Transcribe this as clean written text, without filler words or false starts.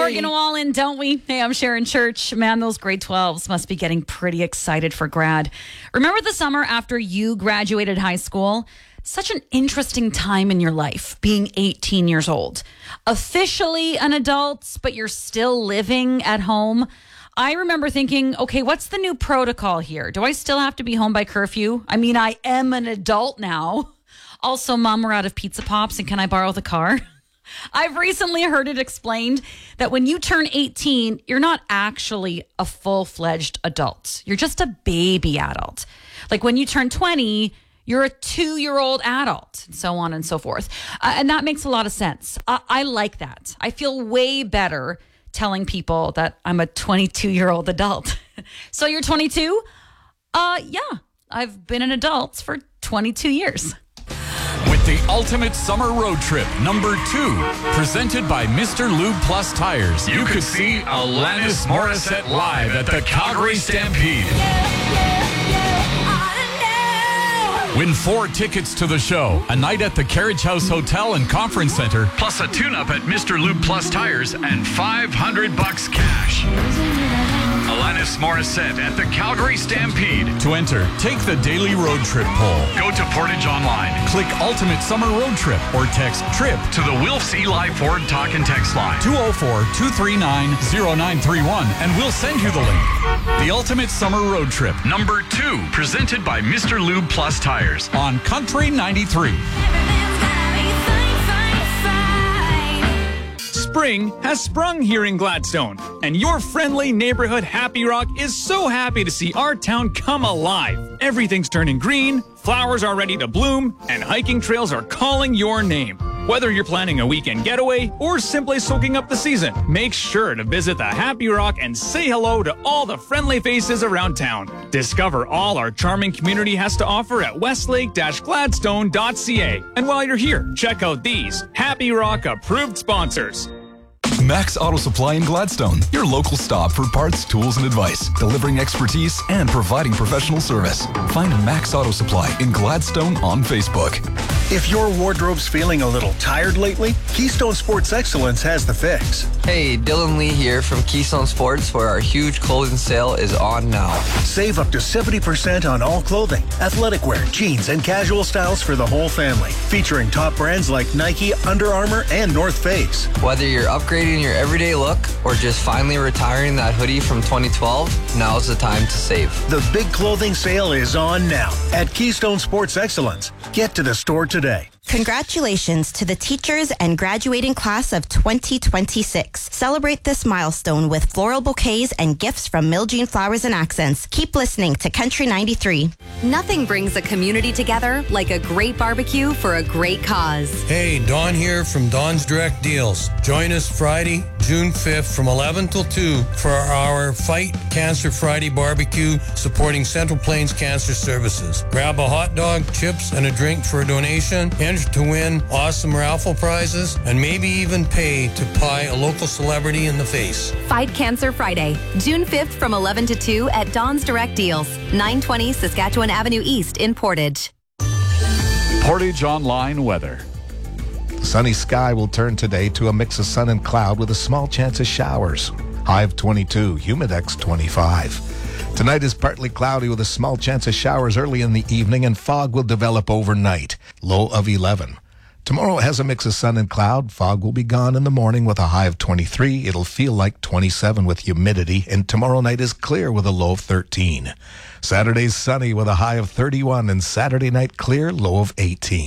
we're going to all in, don't we? Hey, I'm Sharon Church. Man, those grade 12s must be getting pretty excited for grad. Remember the summer after you graduated high school? Such an interesting time in your life, being 18 years old. Officially an adult, but you're still living at home. I remember thinking, okay, what's the new protocol here? Do I still have to be home by curfew? I mean, I am an adult now. Also, Mom, we're out of Pizza Pops, and can I borrow the car? I've recently heard it explained that when you turn 18, you're not actually a full-fledged adult. You're just a baby adult. Like when you turn 20, you're a 2-year-old adult, and so on and so forth. And that makes a lot of sense. I like that. I feel way better telling people that I'm a 22-year-old adult. So you're 22? Yeah, I've been an adult for 22 years. With the Ultimate Summer Road Trip number 2, presented by Mr. Lube Plus Tires, you could see Alanis Morissette live at the Calgary Stampede. Win 4 tickets to the show, a night at the Carriage House Hotel and Conference Center, plus a tune-up at Mr. Lube Plus Tires and $500 cash. Alanis Morissette at the Calgary Stampede. To enter, take the daily road trip poll. Go to Portage Online, click Ultimate Summer Road Trip, or text TRIP to the Wilfs Eli Ford Talk and Text line 204-239-0931, and we'll send you the link. The Ultimate Summer Road Trip number 2, presented by Mr. Lube Plus Tires on Country 93. Spring has sprung here in Gladstone, and your friendly neighborhood Happy Rock is so happy to see our town come alive. Everything's turning green, flowers are ready to bloom, and hiking trails are calling your name. Whether you're planning a weekend getaway or simply soaking up the season, make sure to visit the Happy Rock and say hello to all the friendly faces around town. Discover all our charming community has to offer at westlake-gladstone.ca. And while you're here, check out these Happy Rock approved sponsors. Max Auto Supply in Gladstone, your local stop for parts, tools, and advice, delivering expertise and providing professional service. Find Max Auto Supply in Gladstone on Facebook. If your wardrobe's feeling a little tired lately, Keystone Sports Excellence has the fix. Hey, Dylan Lee here from Keystone Sports, where our huge clothing sale is on now. Save up to 70% on all clothing, athletic wear, jeans, and casual styles for the whole family, featuring top brands like Nike, Under Armour, and North Face. Whether you're upgrading your everyday look or just finally retiring that hoodie from 2012, now's the time to save. The big clothing sale is on now at Keystone Sports Excellence. Get to the store today. Congratulations to the teachers and graduating class of 2026. Celebrate this milestone with floral bouquets and gifts from Miljean Flowers and Accents. Keep listening to Country 93. Nothing brings a community together like a great barbecue for a great cause. Hey, Don here from Don's Direct Deals. Join us Friday, June 5th from 11 till 2 for our Fight Cancer Friday barbecue supporting Central Plains Cancer Services. Grab a hot dog, chips, and a drink for a donation. Enter to win awesome raffle prizes and maybe even pay to pie a local celebrity in the face. Fight Cancer Friday, June 5th from 11 to 2 at Don's Direct Deals, 920 Saskatchewan Avenue East in Portage. Portage Online weather. Sunny sky will turn today to a mix of sun and cloud with a small chance of showers. High of 22, humidex 25. Tonight is partly cloudy with a small chance of showers early in the evening, and fog will develop overnight. Low of 11. Tomorrow has a mix of sun and cloud. Fog will be gone in the morning with a high of 23. It'll feel like 27 with humidity, and tomorrow night is clear with a low of 13. Saturday's sunny with a high of 31, and Saturday night clear, low of 18.